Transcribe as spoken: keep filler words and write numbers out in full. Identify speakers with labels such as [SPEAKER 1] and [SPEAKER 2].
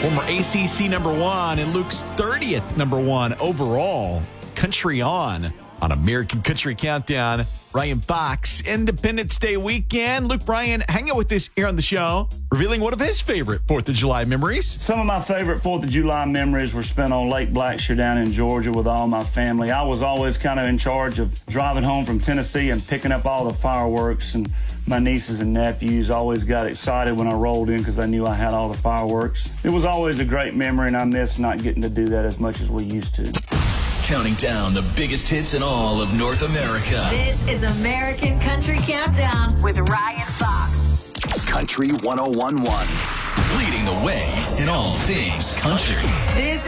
[SPEAKER 1] Former A C C number one and Luke's thirtieth number one overall. Country On on American Country Countdown. Ryan Fox, Independence Day weekend. Luke Bryan hanging out with us here on the show, revealing one of his favorite fourth of July memories.
[SPEAKER 2] Some of my favorite fourth of July memories were spent on Lake Blackshear down in Georgia with all my family. I was always kind of in charge of driving home from Tennessee and picking up all the fireworks, and my nieces and nephews always got excited when I rolled in because I knew I had all the fireworks. It was always a great memory, and I miss not getting to do that as much as we used to.
[SPEAKER 3] Counting down the biggest hits in all of North America.
[SPEAKER 4] This is American Country Countdown with Ryan Fox.
[SPEAKER 3] Country one oh one point one. Leading the way in all things country.
[SPEAKER 4] This